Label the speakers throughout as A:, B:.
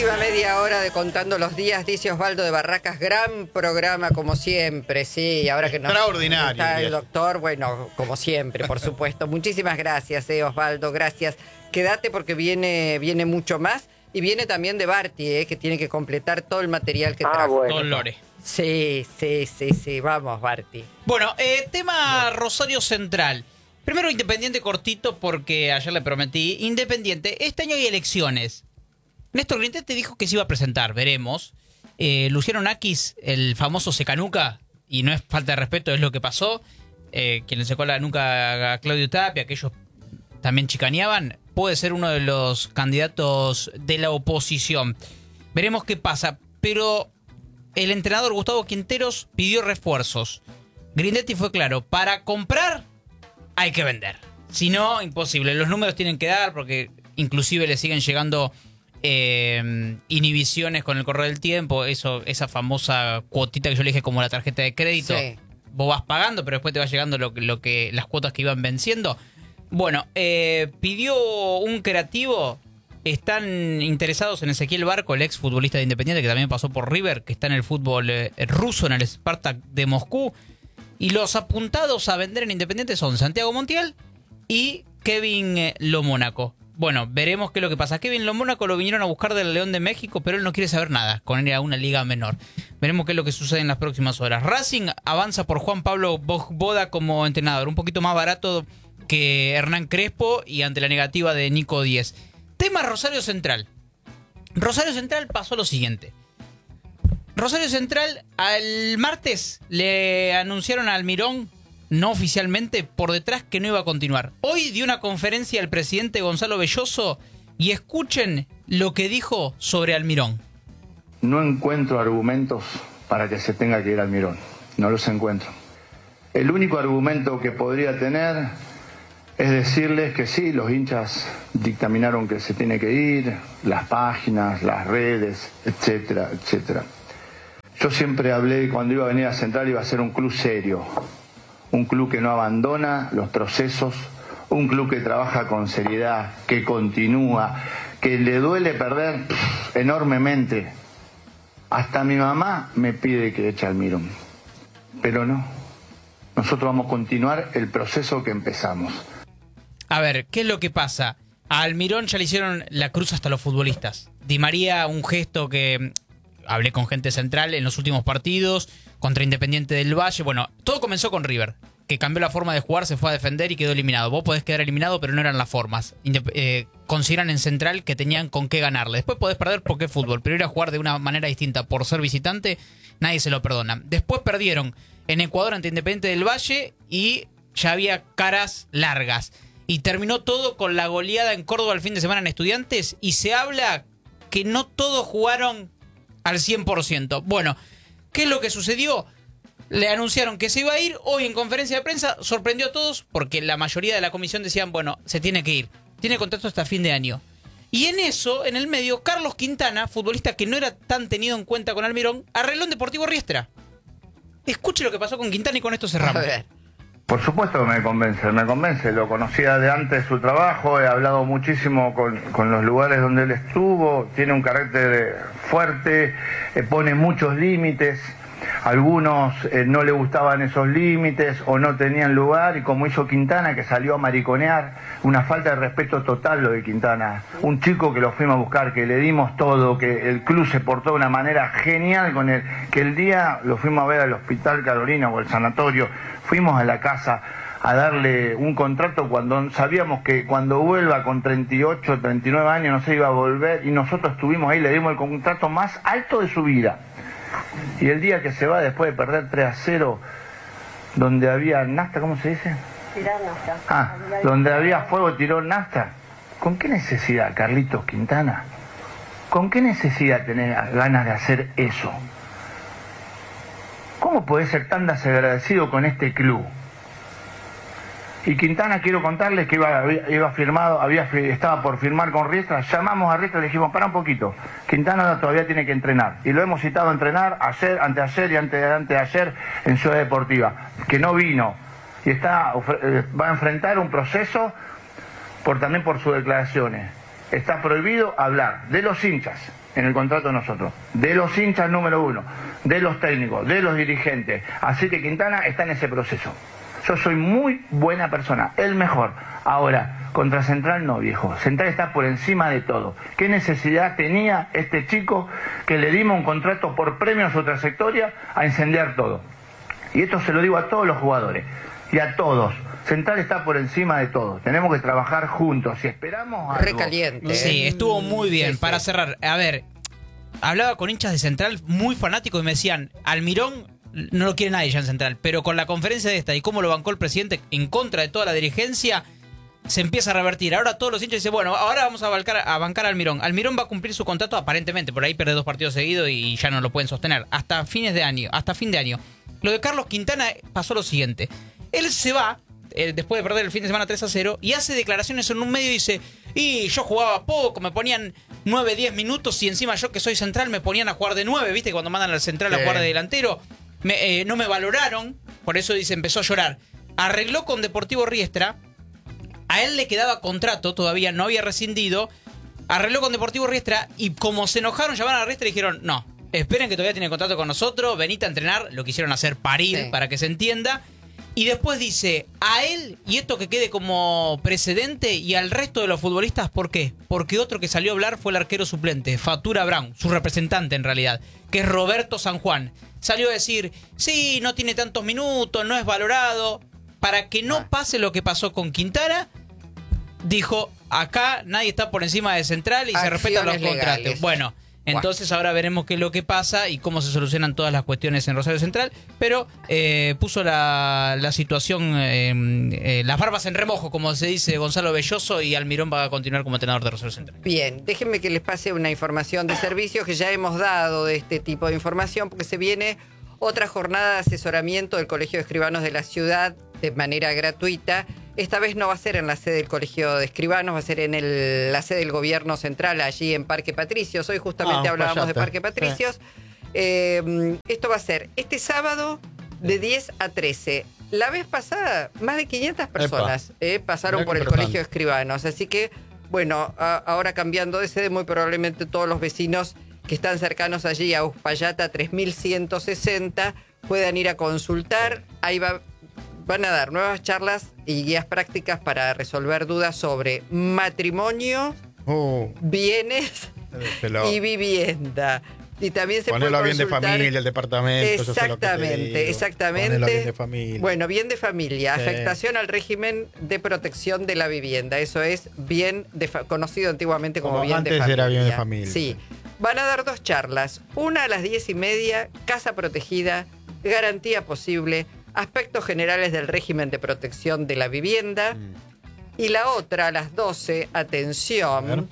A: última media hora de Contando los Días, dice Osvaldo de Barracas, gran programa como siempre, sí, ahora que nos
B: extraordinario,
A: está el doctor, bueno, como siempre, por supuesto. Muchísimas gracias, Osvaldo, gracias. Quédate porque viene mucho más y viene también de Barty, que tiene que completar todo el material que trajo.
C: Bueno.
D: Don Lore.
A: Sí, vamos, Barty.
D: Bueno, tema Rosario Central. Primero Independiente cortito porque ayer le prometí. Independiente, este año hay elecciones. Néstor Grindetti dijo que se iba a presentar, veremos. Luciano Nakis, el famoso secanuca, y no es falta de respeto, es lo que pasó. Quien le secó la nuca a Claudio Tapia, que ellos también chicaneaban, puede ser uno de los candidatos de la oposición. Veremos qué pasa, pero el entrenador Gustavo Quinteros pidió refuerzos. Grindetti fue claro, para comprar hay que vender. Si no, imposible. Los números tienen que dar porque inclusive le siguen llegando inhibiciones con el correr del tiempo. Esa famosa cuotita que yo le dije como la tarjeta de crédito.
A: Sí.
D: Vos vas pagando, pero después te va llegando las cuotas que iban venciendo. Bueno, pidió un creativo. Están interesados en Ezequiel Barco, el ex futbolista de Independiente, que también pasó por River, que está en el fútbol ruso, en el Spartak de Moscú. Y los apuntados a vender en Independiente son Santiago Montiel y Kevin Lomónaco. Bueno, veremos qué es lo que pasa. Kevin Lomónaco lo vinieron a buscar del León de México, pero él no quiere saber nada con ir a una liga menor. Veremos qué es lo que sucede en las próximas horas. Racing avanza por Juan Pablo Boda como entrenador, un poquito más barato que Hernán Crespo y ante la negativa de Nico Díez. Tema Rosario Central. Rosario Central pasó lo siguiente. Rosario Central al martes le anunciaron a Almirón, no oficialmente, por detrás que no iba a continuar. Hoy dio una conferencia el presidente Gonzalo Belloso y escuchen lo que dijo sobre Almirón.
E: No encuentro argumentos para que se tenga que ir Almirón, no los encuentro. El único argumento que podría tener es decirles que sí, los hinchas dictaminaron que se tiene que ir, las páginas, las redes, etcétera, etcétera. Yo siempre hablé cuando iba a venir a Central iba a ser un club serio, un club que no abandona los procesos, un club que trabaja con seriedad, que continúa, que le duele perder enormemente. Hasta mi mamá me pide que eche a Almirón, pero no. Nosotros vamos a continuar el proceso que empezamos.
D: A ver, ¿qué es lo que pasa? A Almirón ya le hicieron la cruz hasta los futbolistas. Di María, un gesto que hablé con gente central en los últimos partidos, contra Independiente del Valle. Bueno, todo comenzó con River, que cambió la forma de jugar, se fue a defender y quedó eliminado. Vos podés quedar eliminado, pero no eran las formas. Consideran en Central que tenían con qué ganarle. Después podés perder porque es fútbol, pero ir a jugar de una manera distinta por ser visitante, nadie se lo perdona. Después perdieron en Ecuador ante Independiente del Valle y ya había caras largas. Y terminó todo con la goleada en Córdoba el fin de semana en Estudiantes y se habla que no todos jugaron al 100%. Bueno, ¿qué es lo que sucedió? Le anunciaron que se iba a ir. Hoy en conferencia de prensa sorprendió a todos porque la mayoría de la comisión decían, bueno, se tiene que ir. Tiene contrato hasta fin de año. Y en eso, en el medio, Carlos Quintana, futbolista que no era tan tenido en cuenta con Almirón, arregló en Deportivo Riestra. Escuche lo que pasó con Quintana y con esto cerramos.
A: A ver.
E: Por supuesto que me convence, lo conocía de antes su trabajo, he hablado muchísimo con los lugares donde él estuvo, tiene un carácter fuerte, pone muchos límites, algunos no le gustaban esos límites o no tenían lugar, y como hizo Quintana, que salió a mariconear, una falta de respeto total lo de Quintana, un chico que lo fuimos a buscar, que le dimos todo, que el club se portó de una manera genial con él, que el día lo fuimos a ver al Hospital Carolina o al sanatorio, fuimos a la casa a darle un contrato cuando sabíamos que cuando vuelva con 38, 39 años no se iba a volver, y nosotros estuvimos ahí, le dimos el contrato más alto de su vida. Y el día que se va después de perder 3-0, donde había nafta, ¿cómo se dice?
C: Tirar nafta.
E: Donde había fuego tiró nafta. ¿Con qué necesidad, Carlitos Quintana? ¿Con qué necesidad tenés ganas de hacer eso? ¿Cómo podés ser tan desagradecido con este club? Y Quintana, quiero contarles que estaba por firmar con Riestra. Llamamos a Riestra y le dijimos, para un poquito, Quintana todavía tiene que entrenar. Y lo hemos citado a entrenar ayer, anteayer y anteayer en Ciudad Deportiva, que no vino. Y va a enfrentar un proceso también por sus declaraciones. está prohibido hablar de los hinchas en el contrato de nosotros, de los hinchas número 1, de los técnicos, de los dirigentes. Así que Quintana está en ese proceso. Yo soy muy buena persona, el mejor. Ahora, contra Central no, viejo. Central está por encima de todo. ¿Qué necesidad tenía este chico que le dimos un contrato por premio a su trayectoria a incendiar todo? Y esto se lo digo a todos los jugadores y a todos. Central está por encima de todo. Tenemos que trabajar juntos. Si esperamos algo...
A: Recaliente.
D: Sí, estuvo muy bien. Para cerrar, a ver, hablaba con hinchas de Central muy fanáticos y me decían, Almirón no lo quiere nadie ya en Central, pero con la conferencia de esta y cómo lo bancó el presidente en contra de toda la dirigencia, se empieza a revertir. Ahora todos los hinchas dicen, bueno, ahora vamos a bancar a Almirón. Almirón va a cumplir su contrato aparentemente, por ahí pierde 2 partidos seguidos y ya no lo pueden sostener, hasta fin de año. Lo de Carlos Quintana pasó lo siguiente. Él se va, después de perder el fin de semana 3-0, y hace declaraciones en un medio y dice, y yo jugaba poco, me ponían 9-10 minutos y encima yo que soy Central me ponían a jugar de 9, ¿viste? Cuando mandan al Central a jugar de delantero. No me valoraron, por eso dice, empezó a llorar. Arregló con Deportivo Riestra, a él le quedaba contrato, todavía no había rescindido, arregló con Deportivo Riestra y como se enojaron, llamaron a Riestra y dijeron, no, esperen que todavía tiene contrato con nosotros, venite a entrenar, lo quisieron hacer parir para que se entienda. Y después dice, a él, y esto que quede como precedente, y al resto de los futbolistas, ¿por qué? Porque otro que salió a hablar fue el arquero suplente, Fatura Brown, su representante en realidad, que es Roberto San Juan. Salió a decir, sí, no tiene tantos minutos, no es valorado. Para que no pase lo que pasó con Quintana, dijo, acá nadie está por encima de Central y se respetan los contratos.
A: Legales.
D: Bueno, entonces ahora veremos qué es lo que pasa y cómo se solucionan todas las cuestiones en Rosario Central, pero puso la situación, las barbas en remojo, como se dice Gonzalo Belloso, y Almirón va a continuar como entrenador de Rosario Central.
A: Bien, déjenme que les pase una información de servicio que ya hemos dado de este tipo de información, porque se viene otra jornada de asesoramiento del Colegio de Escribanos de la ciudad de manera gratuita. Esta vez no va a ser en la sede del Colegio de Escribanos, va a ser en la sede del Gobierno Central, allí en Parque Patricios. Hoy justamente hablábamos de Parque Patricios. Sí. Esto va a ser este sábado de 10 a 13. La vez pasada, más de 500 personas pasaron por el Colegio de Escribanos. Así que, bueno, ahora cambiando de sede, muy probablemente todos los vecinos que están cercanos allí a Uspallata 3160 puedan ir a consultar. Ahí van a dar nuevas charlas y guías prácticas para resolver dudas sobre matrimonio, bienes y vivienda. Y también se
B: Ponelo
A: puede
B: bien de familia, el departamento.
A: Exactamente.
B: Ponelo bien de familia.
A: Bueno, bien de familia. Sí. Afectación al régimen de protección de la vivienda. Eso es bien conocido antiguamente como bien de familia.
B: Antes era bien de familia.
A: Sí. Van a dar 2 charlas. Una a las 10:30, casa protegida, garantía posible, aspectos generales del régimen de protección de la vivienda. Y la otra a las 12, atención,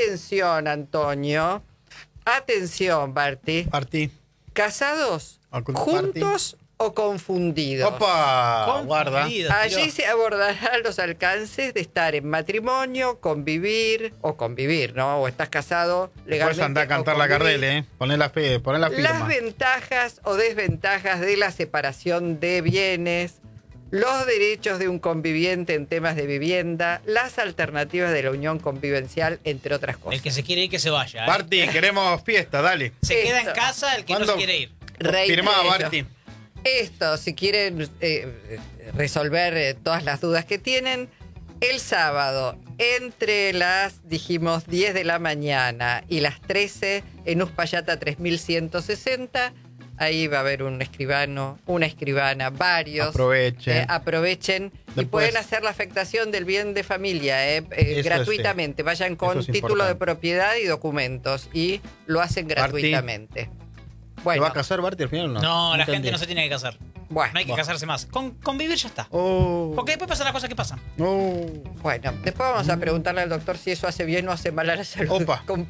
A: Antonio, atención, Barty. ¿Casados, juntos o confundidos?
B: ¡Opa! Guarda.
A: Allí se abordarán los alcances de estar en matrimonio, convivir, ¿no? O estás casado legalmente.
B: Puedes andar a cantar la Gardel, Poner la firma.
A: Las ventajas o desventajas de la separación de bienes, los derechos de un conviviente en temas de vivienda, las alternativas de la unión convivencial, entre otras cosas.
D: El que se quiere ir, que se vaya.
B: Barty, queremos fiesta, dale.
D: Se queda en casa el que no se quiere ir.
B: Firmá, Barty.
A: Esto, si quieren resolver todas las dudas que tienen, el sábado, entre las, dijimos, 10 de la mañana y las 13, en Uspallata 3160, ahí va a haber un escribano, una escribana, varios. Aprovechen y pueden hacer la afectación del bien de familia gratuitamente. Vayan con título de propiedad y documentos y lo hacen gratuitamente.
B: Bueno. ¿Se va a casar Barty al final o no?
D: No, la gente no se tiene que casar.
A: Bueno.
D: No hay que casarse más. Convivir ya está. Porque después pasan las cosas que pasan.
A: Bueno, después vamos a preguntarle al doctor si eso hace bien o hace mal a la salud.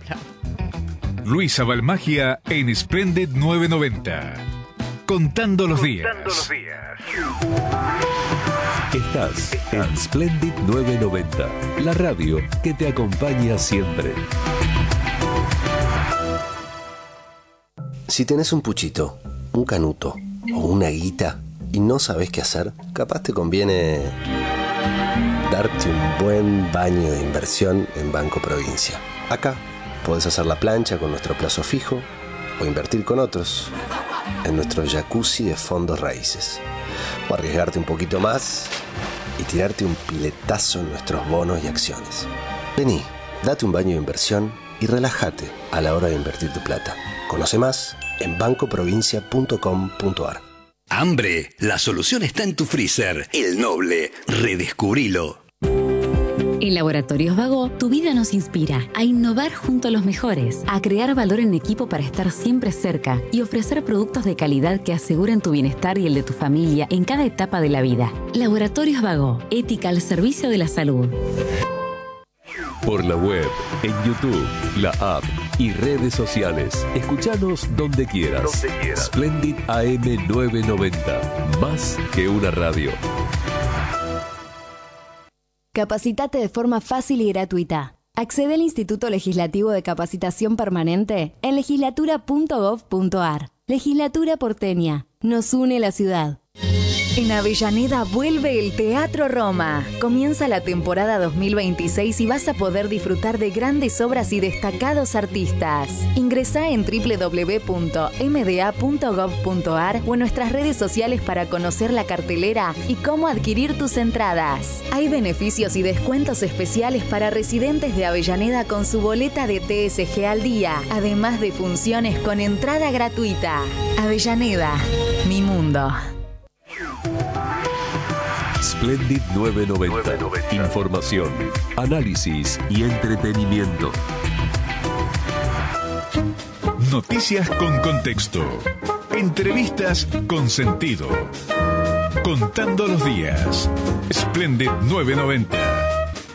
C: Luisa Balmagia en Splendid 990. Contando los días.
F: Estás en Splendid 990, la radio que te acompaña siempre. Si tenés un puchito, un canuto o una guita y no sabés qué hacer, capaz te conviene
G: darte un buen baño de inversión en Banco Provincia. Acá podés hacer la plancha con nuestro plazo fijo o invertir con otros en nuestro jacuzzi de fondos raíces. O arriesgarte un poquito más y tirarte un piletazo en nuestros bonos y acciones. Vení, date un baño de inversión y relájate a la hora de invertir tu plata. Conoce más en bancoprovincia.com.ar.
H: Hambre, la solución está en tu freezer. El Noble, redescubrilo.
I: En Laboratorios Vago, tu vida nos inspira a innovar junto a los mejores, a crear valor en equipo para estar siempre cerca y ofrecer productos de calidad que aseguren tu bienestar y el de tu familia en cada etapa de la vida. Laboratorios Vago, ética al servicio de la salud.
F: Por la web, en YouTube, la app y redes sociales. Escuchanos donde quieras. Splendid AM 990. Más que una radio.
J: Capacitate de forma fácil y gratuita. Accede al Instituto Legislativo de Capacitación Permanente en legislatura.gov.ar. Legislatura porteña. Nos une la ciudad. En Avellaneda vuelve el Teatro Roma. Comienza la temporada 2026 y vas a poder disfrutar de grandes obras y destacados artistas. Ingresá en www.mda.gov.ar o en nuestras redes sociales para conocer la cartelera y cómo adquirir tus entradas. Hay beneficios y descuentos especiales para residentes de Avellaneda con su boleta de TSG al día, además de funciones con entrada gratuita. Avellaneda, mi mundo.
F: Splendid 990. Información, análisis y entretenimiento.
C: Noticias con contexto. Entrevistas con sentido. Contando los días. Splendid 990.